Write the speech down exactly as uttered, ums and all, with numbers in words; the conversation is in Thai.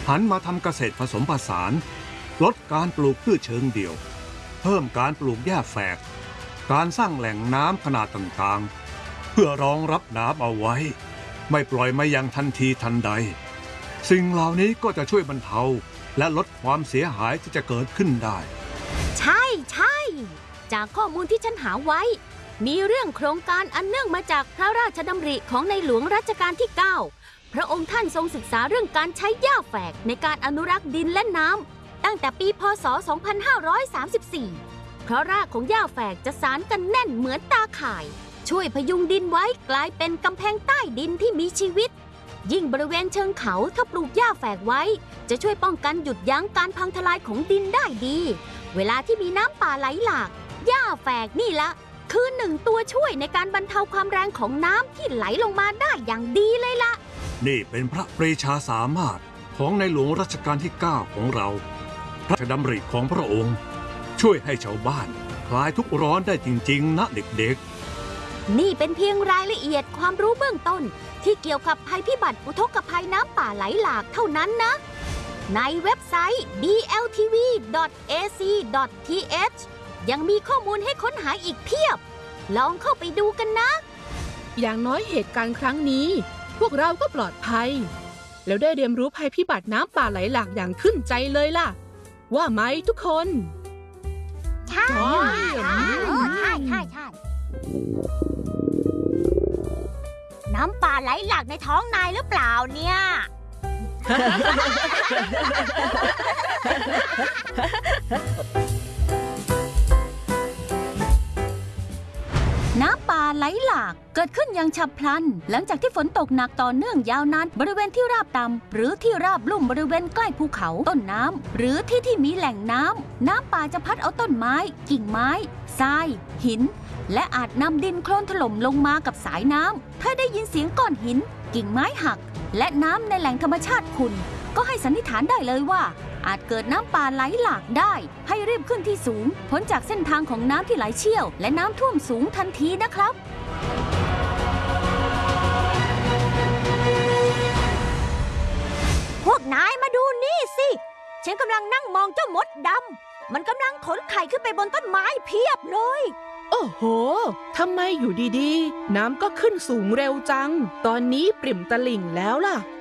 หันมาทำเกษตรผสมผสานลดการปลูกพืชเชิงเดี่ยวเพิ่มการปลูกหญ้าแฝกการสร้างแหล่งน้ำขนาดต่างๆเพื่อรองรับน้ำเอาไว้ไม่ปล่อยมายังทันทีทันใดสิ่งเหล่านี้ก็จะช่วยบรรเทาและลดความเสียหายที่จะเกิดขึ้นได้ใช่ใช่จากข้อมูลที่ฉันหาไว้มีเรื่องโครงการอันเนื่องมาจากพระราชดำริของในหลวงรัชกาลที่เก้าพระองค์ท่านทรงศึกษาเรื่องการใช้หญ้าแฝกในการอนุรักษ์ดินและน้ำตั้งแต่ปีพ.ศ. สองพันห้าร้อยสามสิบสี่เพราะรากของหญ้าแฝกจะสานกันแน่นเหมือนตาข่ายช่วยพยุงดินไว้กลายเป็นกำแพงใต้ดินที่มีชีวิตยิ่งบริเวณเชิงเขาถ้าปลูกหญ้าแฝกไว้จะช่วยป้องกันหยุดยั้งการพังทลายของดินได้ดีเวลาที่มีน้ำป่าไหลหลากหญ้าแฝกนี่ละคือหนึ่งตัวช่วยในการบรรเทาความแรงของน้ำที่ไหลลงมาได้อย่างดีเลยล่ะนี่เป็นพระปรีชาสามารถของในหลวงรัชกาลที่เก้าของเราพระราชดำริของพระองค์ช่วยให้ชาวบ้านคลายทุกข์ร้อนได้จริงๆนะเด็กๆนี่เป็นเพียงรายละเอียดความรู้เบื้องต้นที่เกี่ยวกับภัยพิบัติอุทกภัยน้ำป่าไหลหลากเท่านั้นนะในเว็บไซต์ ดี แอล ที วี ดอท เอ ซี ดอท ที เอช ยังมีข้อมูลให้ค้นหาอีกเพียบลองเข้าไปดูกันนะอย่างน้อยเหตุการณ์ครั้งนี้พวกเราก็ปลอดภัยแล้วได้เรียนรู้ภัยพิบัติน้ำป่าไหลหลากอย่างขึ้นใจเลยล่ะว่าไหมทุกคนใช่ใช่ใช่ใช่ใช่น้ำป่าไหลหลากในท้องนายหรือเปล่าเนี่ยน้ำป่าไหลหลากเกิดขึ้นอย่างฉับพลันหลังจากที่ฝนตกหนักต่อเนื่องยาวนานบริเวณที่ราบต่ำหรือที่ราบลุ่มบริเวณใกล้ภูเขาต้นน้ำหรือที่ที่มีแหล่งน้ำน้ำป่าจะพัดเอาต้นไม้กิ่งไม้ทรายหินและอาจนำดินโคลนถล่มลงมากับสายน้ำถ้าได้ยินเสียงก้อนหินกิ่งไม้หักและน้ำในแหล่งธรรมชาติขุ่นก็ให้สันนิษฐานได้เลยว่าอาจเกิดน้ำป่าไหลหลากได้ให้รีบขึ้นที่สูงพ้นจากเส้นทางของน้ำที่ไหลเชี่ยวและน้ำท่วมสูงทันทีนะครับพวกนายมาดูนี่สิฉันกำลังนั่งมองเจ้ามดดำมันกำลังขนไข่ขึ้นไปบนต้นไม้เพียบเลยโอ้โหทำไมอยู่ดีๆน้ำก็ขึ้นสูงเร็วจังตอนนี้ปริ่มตลิ่งแล้วล่ะ